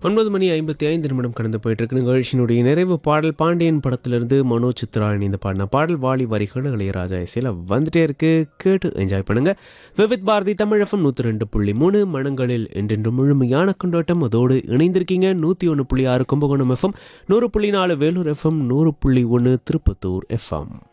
9:55 கடந்து போயிட்டு இருக்கு. நிகழ்ச்சியினுடைய நிறைவு பாடல் பாண்டியன் படத்திலிருந்து மனோஜ் சித்ரா இணைந்து பாடின பாடல் வாலி வரிகள் இளையராஜா இசையில் வந்துட்டே இருக்கு. கேட்டு என்ஜாய் பண்ணுங்க. விவித் பாரதி தமிழ் எஃப்எம் 102.3 மனங்களில் என்றென்று முழுமையான கொண்டாட்டம். அதோடு இணைந்திருக்கீங்க 101.6 Kumbakonam FM, 100.4 Vellore FM, 100.1 Tirupattur FM.